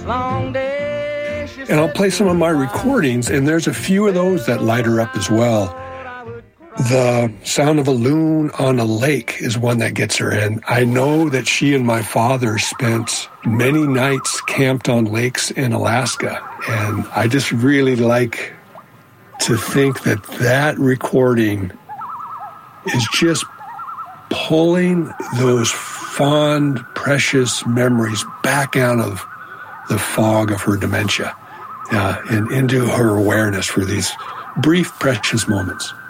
And I'll play some of my recordings, and there's a few of those that light her up as well. The sound of a loon on a lake is one that gets her, and I know that she and my father spent many nights camped on lakes in Alaska, and I just really like to think that that recording is just pulling those fond, precious memories back out of the fog of her dementia and into her awareness for these brief, precious moments.